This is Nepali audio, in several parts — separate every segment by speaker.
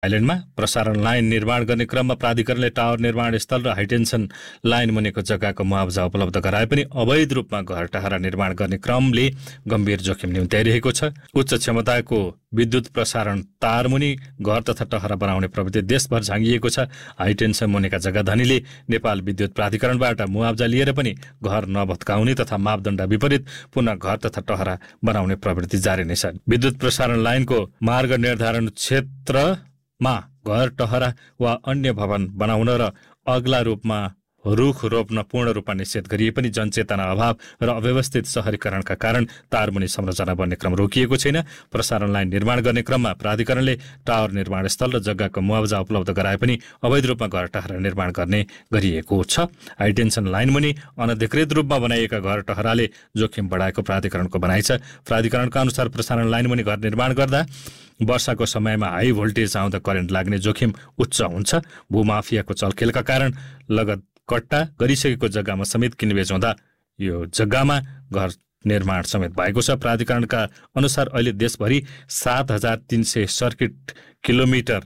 Speaker 1: आइल्यान्डमा प्रसारण लाइन निर्माण गर्ने क्रममा प्राधिकरणले टावर निर्माण स्थल र हाइटेन्सन लाइन मुनिको जग्गाको मुआवजा उपलब्ध गराए पनि अवैध रूपमा घर टहरा निर्माण गर्ने क्रमले गम्भीर जोखिम निम्त्याइरहेको छ। उच्च क्षमताको विद्युत प्रसारण तार मुनि घर तथा टहरा बनाउने प्रवृत्ति देशभर झाँगिएको छ। हाइटेन्सन मुनिका जग्गा धनीले नेपाल विद्युत प्राधिकरणबाट मुआवजा लिएर पनि घर नभत्काउने तथा मापदण्ड विपरीत पुनः घर तथा टहरा बनाउने प्रवृत्ति जारी नै छ। विद्युत प्रसारण लाइनको मार्ग निर्धारण क्षेत्रमा घर टहरा वा अन्य भवन बनाउन र अग्ला रूपमा रुख रोप्न पूर्ण रूपमा निषेध गरिए पनि जनचेतना अभाव र अव्यवस्थित शहरीकरणका कारण तारमुनि संरचना बन्ने क्रम रोकिएको छैन। प्रसारण लाइन निर्माण गर्ने क्रममा प्राधिकरणले टावर निर्माण स्थल र जग्गाको मुआवजा उपलब्ध गराए पनि अवैध रूपमा घर टहरा निर्माण गर्ने गरिएको छ। हाइटेन्सन लाइन मुनि अनधिकृत रूपमा बनाइएका घर टहराले जोखिम बढाएको प्राधिकरणको भनाइ छ। प्राधिकरणका अनुसार प्रसारण लाइन मुनि घर निर्माण गर्दा वर्षाको समयमा हाई भोल्टेज आउँदा करेन्ट लाग्ने जोखिम उच्च हुन्छ। भूमाफियाको चलखेलका कारण लगत कट्टा गरिसकेको जग्गामा समेत किनबेच हुँदा यो जग्गामा घर निर्माण समेत भएको छ। प्राधिकरणका अनुसार अहिले देशभरि 7,300 सर्किट किलोमिटर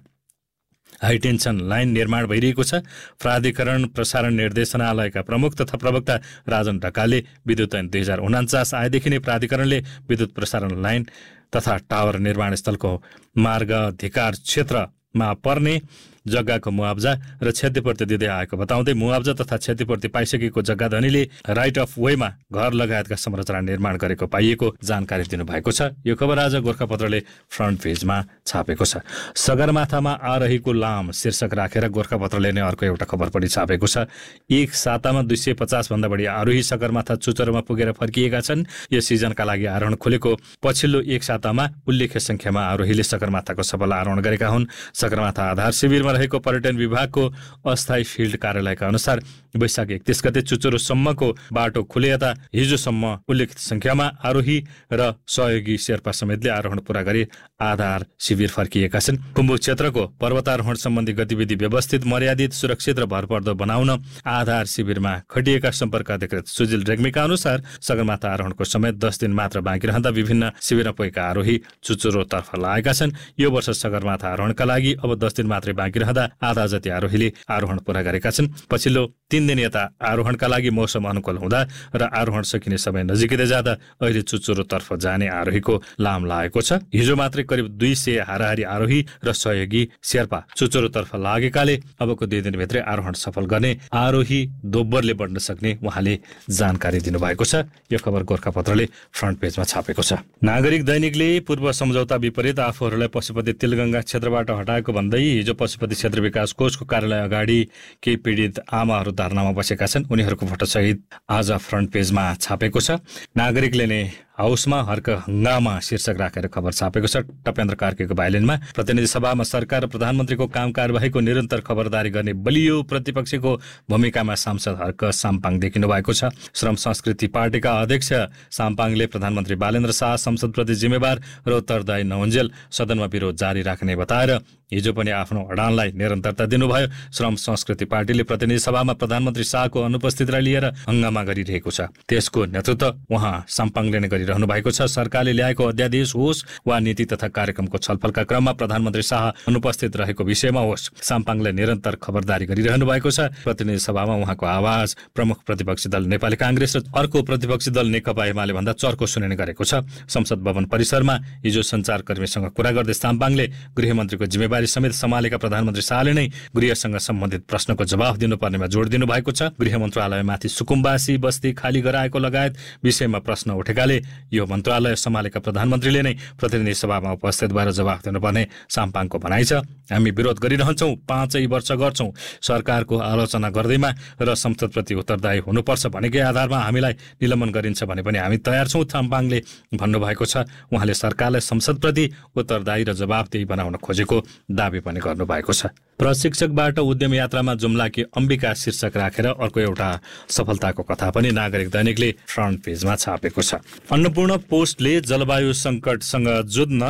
Speaker 1: हाइटेन्सन लाइन निर्माण भइरहेको छ। प्राधिकरण प्रसारण निर्देशनालयका प्रमुख तथा प्रवक्ता राजन ढकालले विद्युत ऐन 2049 आएदेखि नै प्राधिकरणले विद्युत प्रसारण लाइन तथा टावर निर्माण स्थलको मार्गाधिकार क्षेत्रमा पर्ने जग्गाको मुआवजा र क्षतिपूर्ति दिँदै आएको बताउँदै मुआवजा तथा क्षतिपूर्ति पाइसकेको जग्गा धनीले राइट अफ वेमा घर लगायतका संरचना निर्माण गरेको पाइएको जानकारी दिनुभएको छ। यो खबर आज गोर्खापत्रले फ्रन्ट पेजमा छापेको छ। सगरमाथामा आरहेको लाम शीर्षक राखेर गोर्खापत्रले नै अर्को एउटा खबर पनि छापेको छ। एक सातामा 250 भन्दा बढी आरोही सगरमाथा चुचुरोमा पुगेर फर्किएका छन्। यो सिजनका लागि आरोहण खुलेको पछिल्लो एक सातामा उल्लेख्य संख्यामा आरोहीले सगरमाथाको सफल आरोहण गरेका हुन्। सगरमाथा आधार शिविरमा रहेको पर्यटन विभागको अस्थायी फिल्ड कार्यालयका अनुसार वैशाख 31 गते चुचुरोसम्मको बाटो खुलेता हिजोसम्म उल्लेखित संख्यामा आरोही र सहयोगी शेर्पा समेतले आरोहण पूरा गरी आधार शिविर फर्किएका छन्। कुम्भु क्षेत्रको पर्वतारोहण सम्बन्धी गतिविधि व्यवस्थित, मर्यादित, सुरक्षित र भरपर्दो बनाउन आधार शिविरमा खटिएका सम्पर्क अधिकृत सुजिल रेग्मीका अनुसार सगरमाथा आरोहणको समय 10 दिन मात्र बाँकी रहँदा विभिन्न शिविरमा पुगेका आरोही चुचुरोतर्फ लागेका छन्। यो वर्ष सगरमाथा आरोहणका लागि अब 10 दिन मात्रै बाँकी रहँदा आधा जति आरोहीले आरोहण पूरा गरेका छन्। पछिल्लो 3 दिन यता आरोहणका लागि मौसम अनुकूल हुँदा र आरोहण सकिने समय नजिकै जाँदा अहिले चुचुरोतर्फ जाने आरोहीको लाम लागेको छ। हिजो मात्रै करिब 200 हाराहारी आरोही र सहयोगी शेर्पा चुचुरोतर्फ लागेकाले अबको 2 दिनभित्रै आरोहण सफल गर्ने आरोही दोब्बरले बढ्न सक्ने उहाँले जानकारी दिनुभएको छ। यो खबर गोर्खापत्रले फ्रन्ट पेजमा छापेको छ। नागरिक दैनिकले पूर्व सम्झौता विपरीत आफूहरूलाई पशुपति तिलगंगा क्षेत्रबाट हटाएको भन्दै हिजो पशुपति क्षेत्र विकास कोषको कार्यालय अगाडि केही पीडित आमाहरू धरनामा बसेका छन्। उनीहरूको फोटोसहित आज फ्रन्ट पेजमा छापेको छ। नागरिकले नै हाउसमा हर्क हंगामा शीर्षक राखेर खबर छापेको छ। टपेन्द्र कार्कीको भाइलिनमा प्रतिनिधि सभामा सरकार र प्रधानमन्त्रीको काम कारबाहीको निरन्तर खबरदारी गर्ने बलियो प्रतिपक्षको भूमिकामा सांसद हर्क साम्पाङ देखिनु भएको छ। श्रम संस्कृति पार्टीका अध्यक्ष साम्पाङले प्रधानमन्त्री बालेन्द्र शाह संसदप्रति जिम्मेवार र उत्तरदायी नहुन्जेल सदनमा विरोध जारी राख्ने बताएर हिजो पनि आफ्नो अडानलाई निरन्तरता दिनुभयो। श्रम संस्कृति पार्टीले प्रतिनिधि सभामा प्रधानमन्त्री शाहको अनुपस्थितिलाई लिएर हंगामा गरिरहेको छ। त्यसको नेतृत्व उहाँ साम्पाङले नै गरिरहनु भएको छ। सरकारले ल्याएको अध्यादेश होस् वा नीति तथा कार्यक्रमको छलफलका क्रममा प्रधानमन्त्री शाह अनुपस्थित रहेको विषयमा होस्, साम्पाङले निरन्तर खबरदारी गरिरहनु भएको छ। प्रतिनिधि सभामा उहाँको आवाज प्रमुख प्रतिपक्षी दल नेपाली कांग्रेस र अर्को प्रतिपक्षी दल नेकपा एमाले भन्दा चर्को सुनिने गरेको छ। संसद भवन परिसरमा हिजो सञ्चारकर्मीसँग कुरा गर्दै साम्पाङले गृहमन्त्रीको जिम्मेवारी समेत सम्हालेका प्रधानमन्त्री शाहले नै गृहसँग सम्बन्धित प्रश्नको जवाफ दिनुपर्नेमा जोड दिनु भएको छ। गृह मन्त्रालयमाथि सुकुम्बासी बस्ती खाली गराएको लगायत विषयमा प्रश्न उठेकाले यो मन्त्रालय सम्हालेका प्रधानमन्त्रीले नै प्रतिनिधि सभामा उपस्थित भएर जवाफ दिनुपर्ने साम्पाङको भनाइ छ। हामी विरोध गरिरहन्छौँ, 5 वर्ष गर्छौँ, सरकारको आलोचना गर्दैमा र संसदप्रति उत्तरदायी हुनुपर्छ भनेकै आधारमा हामीलाई निलम्बन गरिन्छ भने पनि हामी तयार छौँ, साम्पाङले भन्नुभएको छ। उहाँले सरकारलाई संसदप्रति उत्तरदायी र जवाफदेही बनाउन खोजेको दावी पनि गर्नुभएको छ। प्रशिक्षकबाट उद्यम यात्रामा जुम्लाकी अम्बिका शीर्षक राखेर अर्को एउटा सफलताको कथा पनि नागरिक दैनिकले फ्रन्ट पेजमा छापेको छ। अन्नपूर्ण पोस्टले जलवायु सङ्कटसँग जुझ्न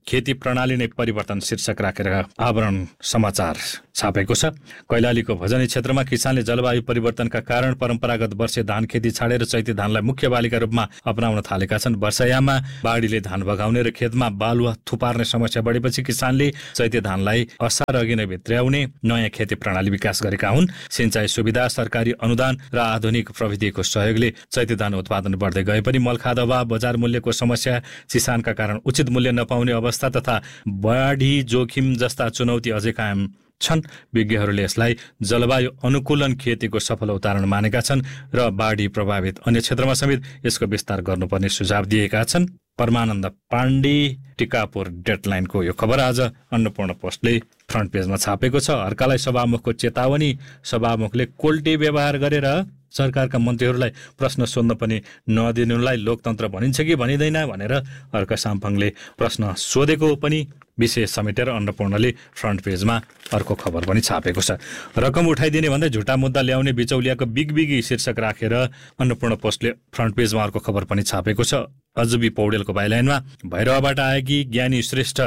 Speaker 1: खेती प्रणाली नै परिवर्तन शीर्षक राखेर आवरण समाचार छापेको छ। कैलालीको भजनी क्षेत्रमा किसानले जलवायु परिवर्तनका कारण परम्परागत वर्षे धान खेती छाडेर चैते धानलाई मुख्य बालीका रूपमा अपनाउन थालेका छन्। वर्षायाममा बाढीले धान बगाउने र खेतमा बालुवा थुपार्ने समस्या बढेपछि किसानले चैते धानलाई असार अघि नै भित्र्याउने नयाँ खेती प्रणाली विकास गरेका हुन्। सिंचाई सुविधा, सरकारी अनुदान र आधुनिक प्रविधिको सहयोगले चैते धान उत्पादन बढ्दै गए पनि मलखाद अभाव, बजार मूल्यको समस्या, चिसानका कारण उचित मूल्य नपाउने अवस्था तथा बाढी जोखिम जस्ता चुनौती अझै कायम छन्। विज्ञहरूले यसलाई जलवायु अनुकूलन खेतीको सफल उदाहरण मानेका छन् र बाढी प्रभावित अन्य क्षेत्रमा समेत यसको विस्तार गर्नुपर्ने सुझाव दिएका छन्। परमानन्द पाण्डे टिकापुर डेडलाइनको यो खबर आज अन्नपूर्ण पोस्टले फ्रन्ट पेजमा छापेको छ। अर्कालाई सभामुखको चेतावनी, सभामुखले कोल्टे व्यवहार गरेर सरकारका मन्त्रीहरूलाई प्रश्न सोध्न पनि नदिनुलाई लोकतन्त्र भनिन्छ कि भनिँदैन भनेर अर्का साम्फाङले प्रश्न सोधेको पनि विषय समेटेर अन्नपूर्णले फ्रन्ट पेजमा अर्को खबर पनि छापेको छ। रकम उठाइदिने भन्दै झुटा मुद्दा ल्याउने बिचौलियाको बिगबिगी शीर्षक राखेर अन्नपूर्ण पोस्टले फ्रन्ट पेजमा अर्को खबर पनि छापेको छ। अजुबी पौडेलको बाइलाइनमा भैरवबाट आएकी ज्ञानी श्रेष्ठ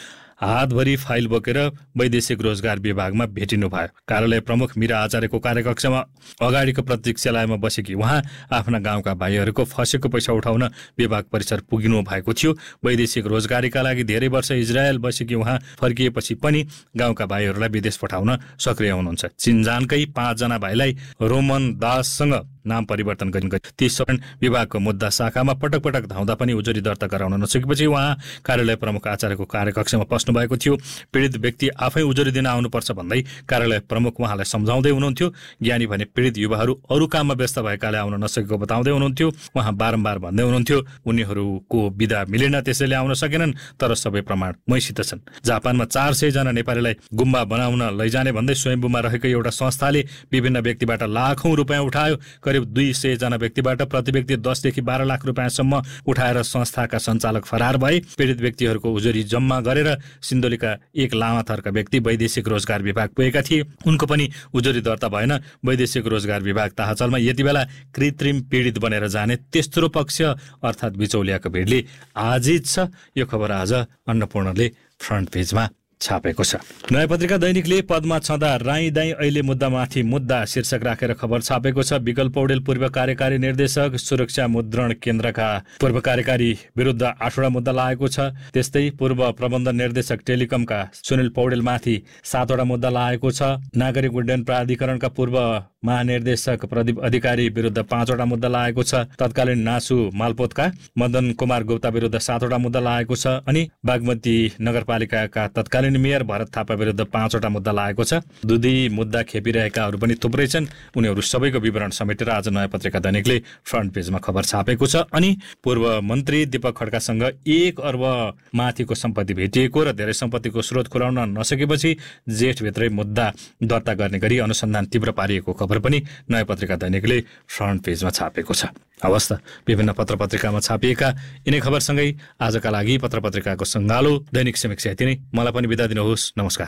Speaker 1: हातभरि फाइल बोकेर वैदेशिक रोजगार विभागमा भेटिनु भयो। कार्यालय प्रमुख मीरा आचार्यको कार्यकक्षमा अगाडिको प्रतीक्षालयमा बसेकी उहाँ आफ्ना गाउँका भाइहरूको फसेको पैसा उठाउन विभाग परिसर पुगिनु भएको थियो। वैदेशिक रोजगारीका लागि धेरै वर्ष इजरायल बसेकी उहाँ फर्किएपछि पनि गाउँका भाइहरूलाई विदेश पठाउन सक्रिय हुनुहुन्छ। चिन्जानकै 5 जना भाइलाई रोमन दाससँग नाम परिवर्तन गरिन्छ। ती सबै विभागको मुद्दा शाखामा पटक पटक धाउँदा पनि उजुरी दर्ता गराउन नसकेपछि उहाँ कार्यालय प्रमुख आचार्यको कार्यकक्षमा पस्नु भएको थियो। पीडित व्यक्ति आफै उजुरी दिन आउनुपर्छ भन्दै कार्यालय प्रमुख उहाँलाई सम्झाउँदै हुनुहुन्थ्यो। ज्ञानी भने पीडित युवाहरू अरू काममा व्यस्त भएकाले आउन नसकेको बताउँदै हुनुहुन्थ्यो। उहाँ बारम्बार भन्दै हुनुहुन्थ्यो उनीहरूको बिदा मिलेन, त्यसैले आउन सकेनन्, तर सबै प्रमाण मैसित छन्। जापानमा 400 जना नेपालीलाई गुम्बा बनाउन लैजाने भन्दै स्वयम्भूमा रहेको एउटा संस्थाले विभिन्न व्यक्तिबाट लाखौं रुपियाँ उठायो। करिब 200 जना व्यक्तिबाट प्रति व्यक्ति 10 देखि 12 लाख रुपियाँसम्म उठाएर संस्थाका सञ्चालक फरार भए। पीडित व्यक्तिहरूको उजुरी जम्मा गरेर सिन्धुलीका एक लामाथरका व्यक्ति वैदेशिक रोजगार विभाग पुगेका थिए। उनको पनि उजुरी दर्ता भएन। वैदेशिक रोजगार विभाग ताहाचलमा यति बेला कृत्रिम पीडित बनेर जाने तेस्रो पक्ष अर्थात् बिचौलियाको भिडले आजिज छ। यो खबर आज अन्नपूर्णले फ्रन्ट पेजमा छापेको छ। नयाँ पत्रिका दैनिकले पदमा छँदा राई दाई अहिले मुद्दामाथि मुद्दा शीर्षक राखेर खबर छापेको छ। विकल पौडेल पूर्व कार्यकारी निर्देशक सुरक्षा मुद्रण केन्द्रका पूर्व कार्यकारी विरुद्ध 8वटा मुद्दा लागेको छ। त्यस्तै पूर्व प्रबन्ध निर्देशक टेलिकमका सुनिल पौडेलमाथि 7वटा मुद्दा लागेको छ। नागरिक उड्डयन प्राधिकरणका पूर्व महानिर्देशक प्रदीप अधिकारी विरुद्ध 5वटा मुद्दा लागेको छ। तत्कालीन नासु मालपोतका मदन कुमार गुप्ता विरुद्ध 7वटा मुद्दा लागेको छ। अनि बागमती नगरपालिकाका तत्कालीन मेयर भरत थापा विरुद्ध 5वटा मुद्दा लागेको छ। दुधी मुद्दा खेपिरहेकाहरू पनि थुप्रै छन्। उनीहरू सबैको विवरण समेटेर आज नयाँ पत्रिका दैनिकले फ्रन्ट पेजमा खबर छापेको छ। अनि पूर्व मन्त्री दीपक खड्कासँग 1 अर्ब माथिको सम्पत्ति भेटिएको र धेरै सम्पत्तिको स्रोत खुलाउन नसकेपछि जेठभित्रै मुद्दा दर्ता गर्ने गरी अनुसन्धान तीव्र पारिएको खबर पनि नयाँ पत्रिका दैनिकले फ्रन्ट पेजमा छापेको छ। अवस्था विभिन्न पत्र पत्रिकामा छापिएका यिनै खबरसँगै आजका लागि पत्र पत्रिकाको सङ्गालो दैनिक समीक्षा यति नै। मलाई पनि बिदा दिनुहोस्। नमस्कार।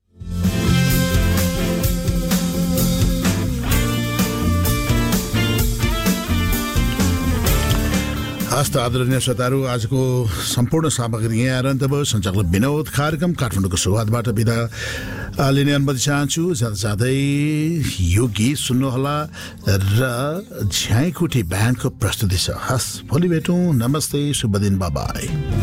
Speaker 2: हस्त आदरणीय श्रोताहरू, आजको सम्पूर्ण सामग्री यहाँ आएर अन्त भयो। सञ्चालक विनोद कार्यक्रम काठमाडौँको सुरुवातबाट बिदा लिने अनुमति चाहन्छु। जाँदै यो गीत सुन्नुहोला र झ्याइकुटी ब्यान्डको प्रस्तुति छ। हस्, भोलि भेटौँ। नमस्ते, शुभ दिन, बाई।